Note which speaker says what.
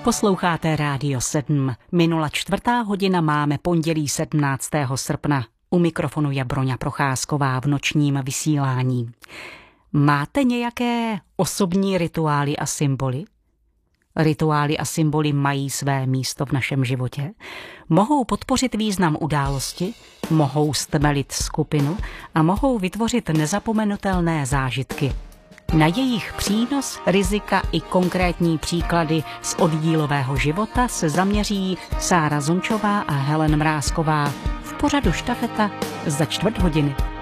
Speaker 1: Posloucháte Rádio 7. Minula 4:00, máme pondělí 17. srpna. U mikrofonu je Broňa Procházková v nočním vysílání. Máte nějaké osobní rituály a symboly? Rituály a symboly mají své místo v našem životě. Mohou podpořit význam události, mohou stmelit skupinu a mohou vytvořit nezapomenutelné zážitky. Na jejich přínos, rizika i konkrétní příklady z oddílového života se zaměří Sára Zončová a Helen Mrázková v pořadu Štafeta za 4 hodiny.